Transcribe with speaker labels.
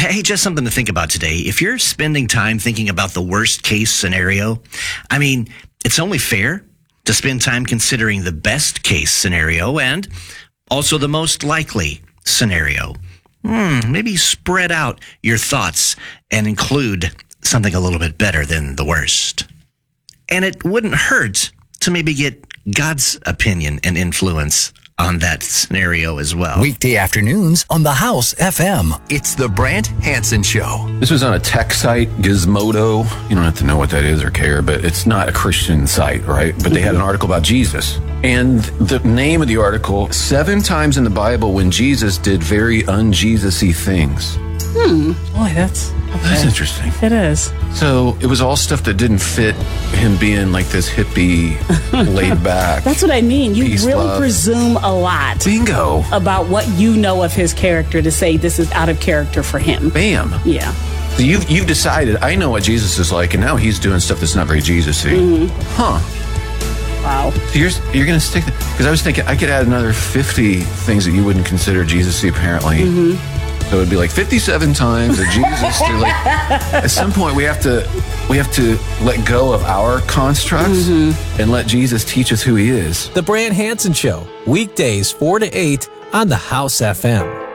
Speaker 1: Hey, just something to think about today. If you're spending time thinking about the worst case scenario, I mean, it's only fair to spend time considering the best case scenario and also the most likely scenario. Maybe spread out your thoughts and include something a little bit better than the worst. And it wouldn't hurt to maybe get God's opinion and influence on that scenario as well.
Speaker 2: Weekday afternoons on The House FM. It's the Brant Hansen Show.
Speaker 3: This was on a tech site, Gizmodo. You don't have to know what that is or care, but it's not a Christian site, right? But they had an article about Jesus. And the name of the article, 7 times in the Bible when Jesus did very un-Jesus-y things.
Speaker 4: Boy, that's
Speaker 3: interesting.
Speaker 4: It is.
Speaker 3: So it was all stuff that didn't fit him being like this hippie, laid back.
Speaker 4: That's what I mean. You
Speaker 3: Peace,
Speaker 4: really
Speaker 3: love.
Speaker 4: presume a lot
Speaker 3: Bingo.
Speaker 4: about what you know of his character to say this is out of character for him.
Speaker 3: Bam.
Speaker 4: Yeah.
Speaker 3: So you've decided, I know what Jesus is like, and now he's doing stuff that's not very Jesus-y. Huh.
Speaker 4: Wow.
Speaker 3: So you're going to stick, because I was thinking I could add another 50 things that you wouldn't consider Jesus-y apparently. So it'd be like 57 times that Jesus. Like, at some point, we have to let go of our constructs and let Jesus teach us who he is.
Speaker 5: The Brant Hansen Show, weekdays 4 to 8 on The House FM.